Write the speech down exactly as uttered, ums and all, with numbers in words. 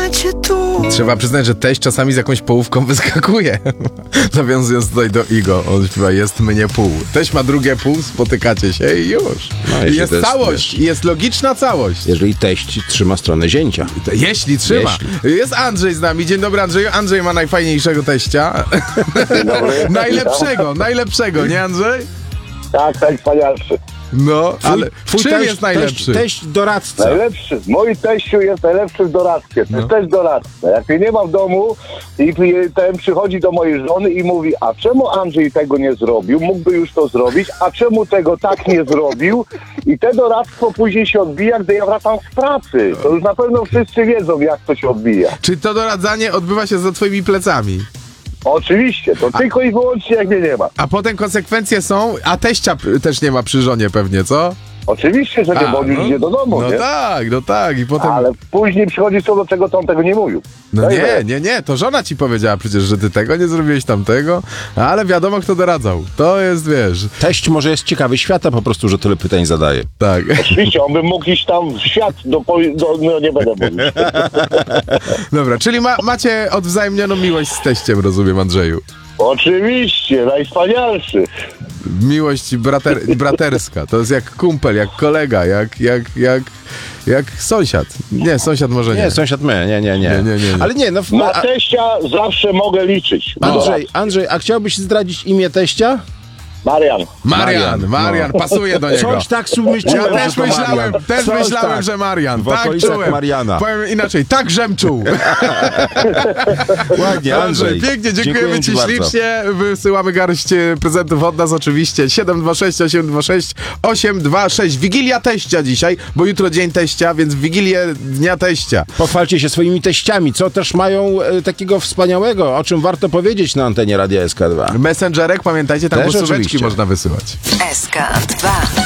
macie tu. Trzeba przyznać, że teść czasami z jakąś połówką wyskakuje. Nawiązując tutaj do Igo, on śpiewa jest mnie pół. Teść ma drugie pół, spotykacie się i już. No, I jest to jest, całość, wiesz, i jest logiczna całość. jeżeli teść trzyma stronę zięcia. Jeśli trzyma. Jest Andrzej z nami. Dzień dobry, Andrzeju. Andrzej ma najfajniejszego teścia. najlepszego, najlepszego, nie Andrzej? Tak, najwspanialszy. No, ale Twój w czym teść, jest najlepszy? Teść, teść doradca. Najlepszy. Mój teściu jest najlepszy w doradztwie. To jest też doradca. Jak mnie nie ma w domu i ten przychodzi do mojej żony i mówi, a czemu Andrzej tego nie zrobił? Mógłby już to zrobić. A czemu tego tak nie zrobił? I te doradztwo później się odbija, gdy ja wracam z pracy. To już na pewno wszyscy wiedzą, jak to się odbija. Czy to doradzanie odbywa się za twoimi plecami? Oczywiście. To tylko i wyłącznie, jak mnie nie ma. A potem konsekwencje są, a teścia p- też nie ma przy żonie pewnie, co? Oczywiście, że nie, bo on już idzie do domu, no nie? tak, no tak. I potem... Ale później przychodzi co do czego, to on tego nie mówił. No i nie, wiesz. nie, nie, to żona ci powiedziała przecież, że ty tego nie zrobiłeś, tamtego, ale wiadomo, kto doradzał. To jest, wiesz, Teść może jest ciekawy świata po prostu, że tyle pytań zadaje. tak. Oczywiście, on by mógł iść tam w świat, do, do, no nie będę mówił. Dobra, czyli ma, macie odwzajemnioną miłość z teściem, rozumiem, Andrzeju. Oczywiście, najwspanialszy. Miłość brater, braterska, to jest jak kumpel, jak kolega, jak, jak, jak, jak sąsiad. Nie, sąsiad może nie. Nie, sąsiad my, nie, nie, nie. Nie, nie, nie, nie. Ale nie, no... w- Na a, teścia zawsze mogę liczyć. Andrzej, Andrzej, a chciałbyś zdradzić imię teścia? Marian. Marian, Marian, Marian, pasuje do niego. Coś tak myślałem, Ja też że to myślałem, Marian. też Coś myślałem, tak. że Marian. W Tak okolicach czułem. Mariana. Powiem inaczej, tak żem czuł. Ładnie, Andrzej. Pięknie, dziękujemy Dziękuję ci ci bardzo. ślicznie. Wysyłamy garść e, prezentów od nas oczywiście. siedem dwa sześć osiem dwa sześć osiem dwa sześć. Wigilia teścia dzisiaj, bo jutro dzień teścia, więc w Wigilię dnia teścia. Pochwalcie się swoimi teściami, co też mają e, takiego wspaniałego, o czym warto powiedzieć na antenie Radia S K dwa. Messengerek, pamiętajcie, tam Też głosóweczki oczywiście. można wysyłać. S K dwa.